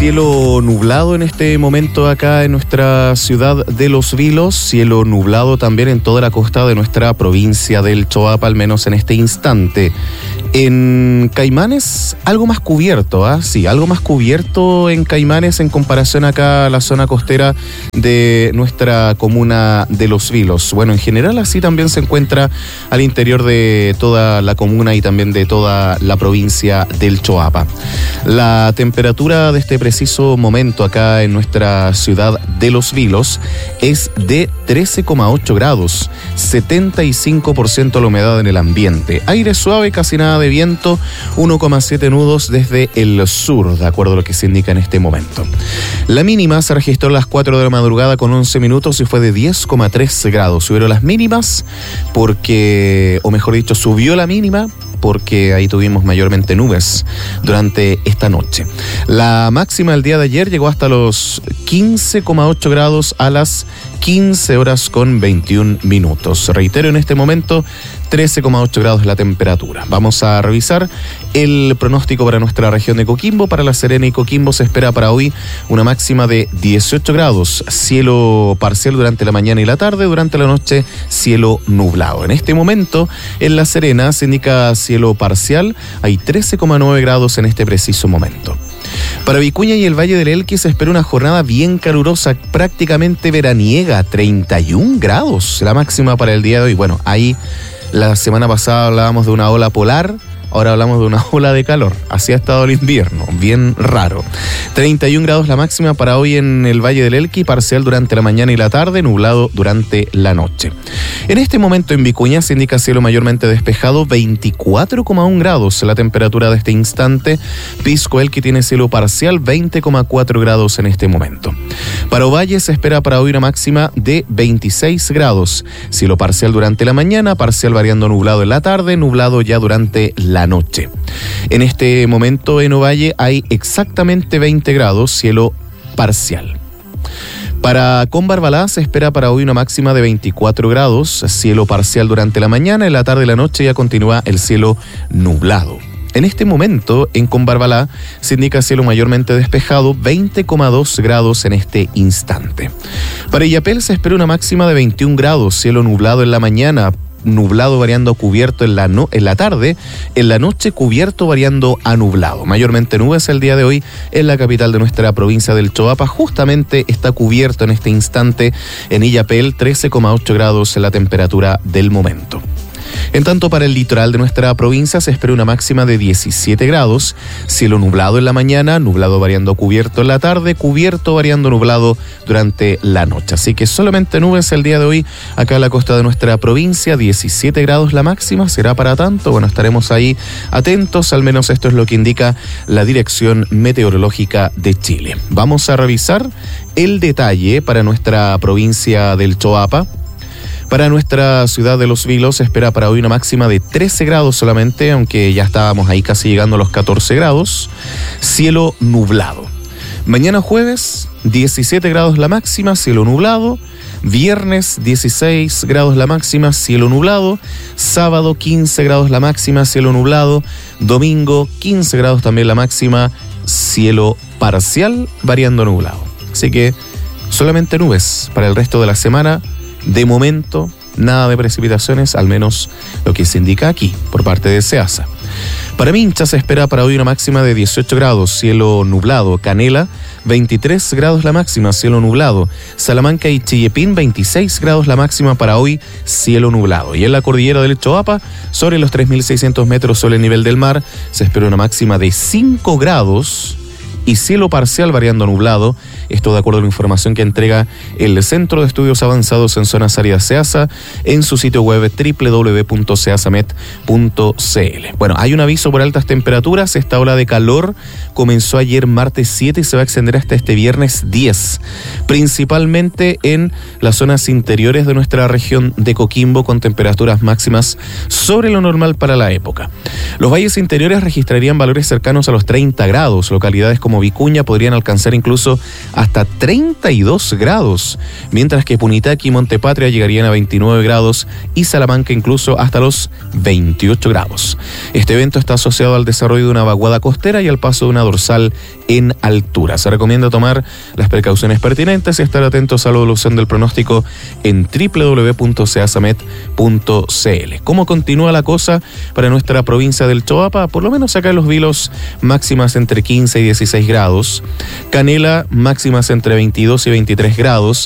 Cielo nublado en este momento acá en nuestra ciudad de Los Vilos, cielo nublado también en toda la costa de nuestra provincia del Choapa, al menos en este instante. En Caimanes, algo más cubierto, sí, algo más cubierto en Caimanes en comparación acá a la zona costera de nuestra comuna de Los Vilos. Bueno, en general así también se encuentra al interior de toda la comuna y también de toda la provincia del Choapa. La temperatura de este preciso momento acá en nuestra ciudad de Los Vilos es de 13,8 grados, 75% la humedad en el ambiente, aire suave, casi nada de viento, 1,7 nudos desde el sur, de acuerdo a lo que se indica en este momento. La mínima se registró a las 4 de la madrugada con 11 minutos y fue de 10,3 grados. Subieron las mínimas porque, o mejor dicho, subió la mínima porque ahí tuvimos mayormente nubes durante esta noche. La máxima del día de ayer llegó hasta los 15,8 grados a las 15 horas con 21 minutos. Reitero, en este momento 13,8 grados la temperatura. Vamos a revisar el pronóstico para nuestra región de Coquimbo. Para La Serena y Coquimbo se espera para hoy una máxima de 18 grados, cielo parcial durante la mañana y la tarde, durante la noche cielo nublado. En este momento en La Serena se indica cielo parcial, hay 13,9 grados en este preciso momento. Para Vicuña y el Valle del Elqui se espera una jornada bien calurosa, prácticamente veraniega, 31 grados la máxima para el día de hoy. Bueno, ahí la semana pasada hablábamos de una ola polar, ahora hablamos de una ola de calor. Así ha estado el invierno, bien raro. 31 grados la máxima para hoy en el Valle del Elqui, parcial durante la mañana y la tarde, nublado durante la noche. En este momento en Vicuña se indica cielo mayormente despejado, 24,1 grados la temperatura de este instante. Pisco Elqui tiene cielo parcial, 20,4 grados en este momento. Para Ovalle se espera para hoy una máxima de 26 grados. Cielo parcial durante la mañana, parcial variando nublado en la tarde, nublado ya durante la noche. En este momento en Ovalle hay exactamente 20 grados, cielo parcial. Para Combarbalá se espera para hoy una máxima de 24 grados, cielo parcial durante la mañana, en la tarde y la noche ya continúa el cielo nublado. En este momento, en Combarbalá, se indica cielo mayormente despejado, 20,2 grados en este instante. Para Illapel se espera una máxima de 21 grados, cielo nublado en la mañana, nublado variando a cubierto en la tarde, en la noche cubierto variando a nublado. Mayormente nubes el día de hoy en la capital de nuestra provincia del Choapa. Justamente está cubierto en este instante en Illapel, 13,8 grados en la temperatura del momento. En tanto, para el litoral de nuestra provincia se espera una máxima de 17 grados, cielo nublado en la mañana, nublado variando cubierto en la tarde, cubierto variando nublado durante la noche. Así que solamente nubes el día de hoy acá en la costa de nuestra provincia, 17 grados la máxima. ¿Será para tanto? Bueno, estaremos ahí atentos, al menos esto es lo que indica la Dirección Meteorológica de Chile. Vamos a revisar el detalle para nuestra provincia del Choapa. Para nuestra ciudad de Los Vilos se espera para hoy una máxima de 13 grados solamente, aunque ya estábamos ahí casi llegando a los 14 grados. Cielo nublado. Mañana jueves, 17 grados la máxima, cielo nublado. Viernes, 16 grados la máxima, cielo nublado. Sábado, 15 grados la máxima, cielo nublado. Domingo, 15 grados también la máxima, cielo parcial, variando nublado. Así que solamente nubes para el resto de la semana. De momento, nada de precipitaciones, al menos lo que se indica aquí, por parte de SEASA. Para Mincha se espera para hoy una máxima de 18 grados, cielo nublado. Canela, 23 grados la máxima, cielo nublado. Salamanca y Chillepín, 26 grados la máxima para hoy, cielo nublado. Y en la cordillera del Choapa, sobre los 3.600 metros sobre el nivel del mar, se espera una máxima de 5 grados y cielo parcial variando nublado. Esto de acuerdo a la información que entrega el Centro de Estudios Avanzados en Zonas Áridas SEASA en su sitio web www.seasamet.cl. Bueno, hay un aviso por altas temperaturas. Esta ola de calor comenzó ayer martes 7 y se va a extender hasta este viernes 10, principalmente en las zonas interiores de nuestra región de Coquimbo, con temperaturas máximas sobre lo normal para la época. Los valles interiores registrarían valores cercanos a los 30 grados, localidades como como Vicuña podrían alcanzar incluso hasta 32 grados, mientras que Punitaqui y Montepatria llegarían a 29 grados y Salamanca incluso hasta los 28 grados. Este evento está asociado al desarrollo de una vaguada costera y al paso de una dorsal en altura. Se recomienda tomar las precauciones pertinentes y estar atentos a la evolución del pronóstico en www.ceasamet.cl. ¿Cómo continúa la cosa para nuestra provincia del Choapa? Por lo menos acá en Los Vilos, máximas entre 15 y 16 grados. Canela, máximas entre 22 y 23 grados.